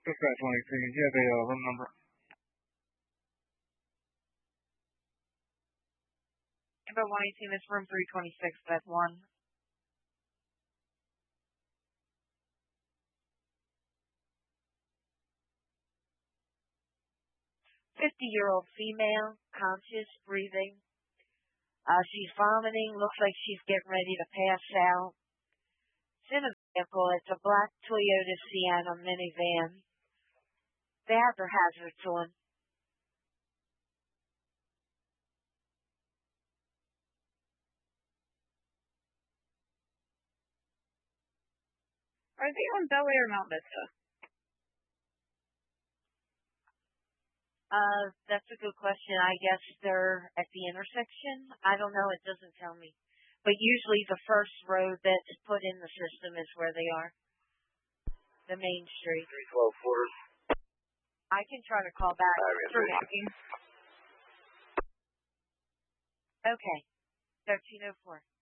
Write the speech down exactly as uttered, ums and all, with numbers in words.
Dispatch one eighteen. You have a uh, room number. Number one eighteen is room three twenty-six, bed one. fifty-year-old female, conscious, breathing. Uh, she's vomiting, looks like she's getting ready to pass out. It's in a vehicle. It's a black Toyota Sienna minivan. They have their hazards on. Are they on Belway or Mount Vista? Uh, that's a good question. I guess they're at the intersection. I don't know. It doesn't tell me. But usually the first road that's put in the system is where they are. The main street. three twelve quarters. I can try to call back. For walking. Okay. thirteen oh four.